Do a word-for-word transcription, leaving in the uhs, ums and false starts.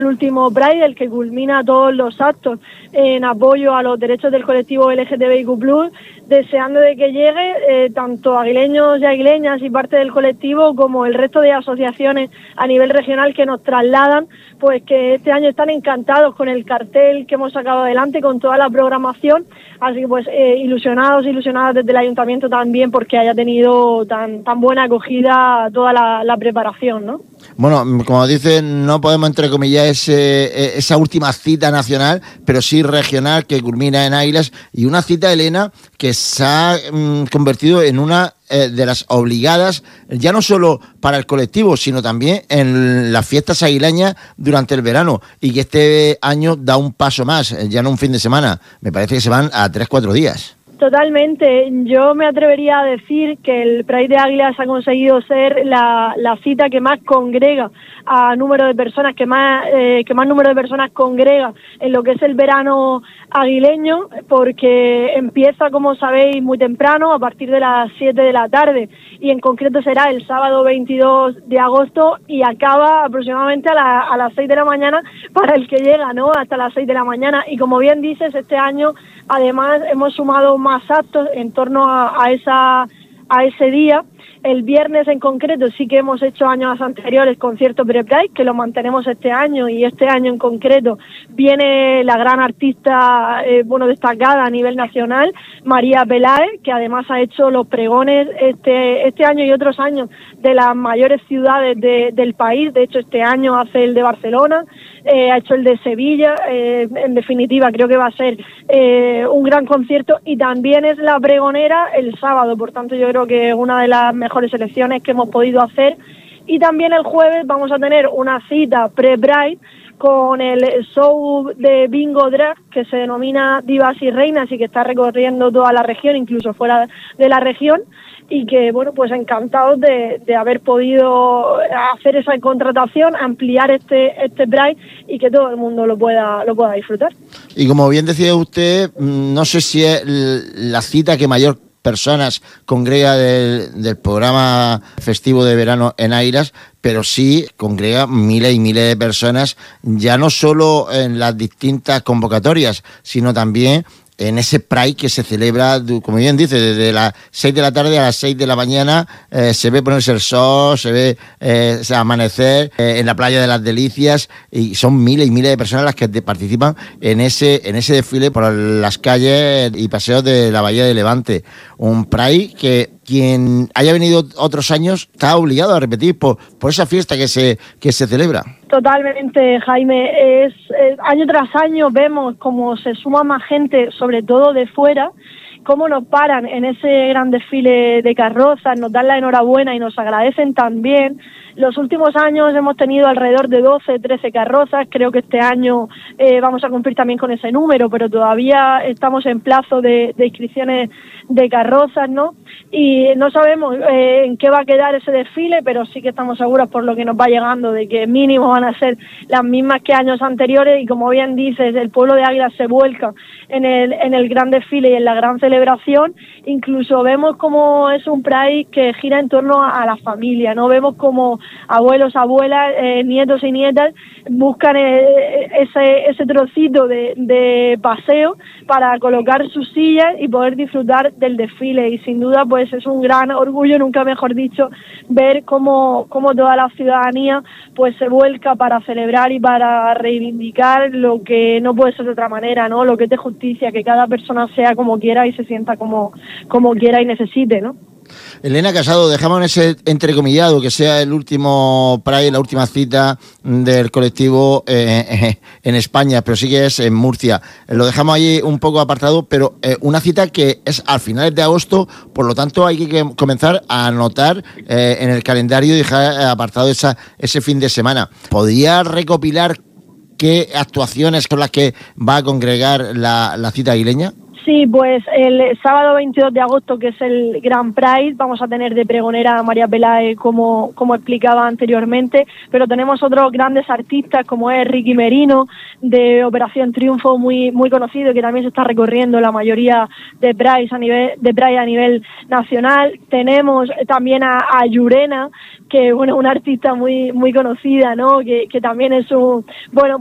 el último Pride, el que culmina todos los actos en apoyo a los derechos del colectivo L G T B I Q plus, deseando de que llegue eh, tanto aguileños y aguileñas y parte del colectivo como el resto de asociaciones a nivel regional que nos trasladan, pues que este año están encantados con el cartel que hemos sacado adelante, con toda la programación, así que pues eh, ilusionados, ilusionadas desde el ayuntamiento también porque haya tenido tan, tan buena acogida toda la, la preparación, ¿no? Bueno, como dicen, no podemos entrecomillar ese, esa última cita nacional, pero sí regional que culmina en Águilas, y una cita, Elena, que se ha mm, convertido en una eh, de las obligadas, ya no solo para el colectivo, sino también en las fiestas aguileñas durante el verano, y que este año da un paso más, ya no un fin de semana, me parece que se van a tres, cuatro días. Totalmente. Yo me atrevería a decir que el Pride de Águilas ha conseguido ser la, la cita que más congrega a número de personas, que más eh, que más número de personas congrega en lo que es el verano aguileño, porque empieza, como sabéis, muy temprano, a partir de las siete de la tarde, y en concreto será el sábado veintidós de agosto y acaba aproximadamente a, la, a las seis de la mañana para el que llega, ¿no? Hasta las seis de la mañana. Y como bien dices, este año además hemos sumado más actos en torno a, a esa a ese día. El viernes en concreto sí que hemos hecho años anteriores concierto pre-Pride, que lo mantenemos este año, y este año en concreto viene la gran artista, eh, bueno, destacada a nivel nacional, María Peláez, que además ha hecho los pregones este este año y otros años de las mayores ciudades de, del país. De hecho, este año hace el de Barcelona, eh, ha hecho el de Sevilla, eh, en definitiva creo que va a ser eh, un gran concierto, y también es la pregonera el sábado, por tanto yo creo que es una de las mejores elecciones que hemos podido hacer. Y también el jueves vamos a tener una cita pre-Pride con el show de Bingo Drag, que se denomina Divas y Reinas y que está recorriendo toda la región, incluso fuera de la región, y que, bueno, pues encantados de, de haber podido hacer esa contratación, ampliar este este Pride y que todo el mundo lo pueda lo pueda disfrutar. Y como bien decía usted, no sé si es la cita que mayor personas congrega del, del programa festivo de verano en Águilas, pero sí congrega miles y miles de personas, ya no solo en las distintas convocatorias, sino también en ese Pride que se celebra, como bien dice, desde las seis de la tarde a las seis de la mañana, eh, se ve ponerse el sol, se ve eh, se amanecer eh, en la playa de las Delicias, y son miles y miles de personas las que te participan en ese en ese desfile por las calles y paseos de la Bahía de Levante. Un Pride que quien haya venido otros años está obligado a repetir por, por esa fiesta que se que se celebra. Totalmente, Jaime. Es, es año tras año vemos cómo se suma más gente, sobre todo de fuera, cómo nos paran en ese gran desfile de carrozas, nos dan la enhorabuena y nos agradecen también. Los últimos años hemos tenido alrededor de doce, trece carrozas, creo que este año eh, vamos a cumplir también con ese número, pero todavía estamos en plazo de, de inscripciones de carrozas, ¿no? Y no sabemos eh, en qué va a quedar ese desfile, pero sí que estamos seguros por lo que nos va llegando de que mínimo van a ser las mismas que años anteriores, y como bien dices, el pueblo de Águilas se vuelca en el, en el gran desfile y en la gran celebración. Incluso vemos como es un Pride que gira en torno a, a la familia, ¿no? Vemos como abuelos, abuelas, eh, nietos y nietas buscan eh, ese ese trocito de, de paseo para colocar sus sillas y poder disfrutar del desfile, y sin duda pues es un gran orgullo, nunca mejor dicho, ver cómo, cómo toda la ciudadanía pues se vuelca para celebrar y para reivindicar lo que no puede ser de otra manera, ¿no? Lo que es de justicia, que cada persona sea como quiera y se sienta como, como quiera y necesite, ¿no? Elena Casado, dejamos en ese entrecomillado que sea el último Pride, la última cita del colectivo eh, en España, pero sí que es en Murcia. Lo dejamos ahí un poco apartado, pero eh, una cita que es a finales de agosto, por lo tanto hay que comenzar a anotar eh, en el calendario y dejar apartado esa, ese fin de semana. ¿Podría recopilar qué actuaciones son las que va a congregar la, la cita aguileña? Sí, pues el sábado veintidós de agosto, que es el Grand Prix, vamos a tener de pregonera a María Peláez, como, como explicaba anteriormente, pero tenemos otros grandes artistas como es Ricky Merino, de Operación Triunfo, muy muy conocido, que también se está recorriendo la mayoría de Prix a nivel, de Prix a nivel nacional. Tenemos también a, a Llurena, que bueno, una artista muy muy conocida, ¿no? Que, que también es un, bueno,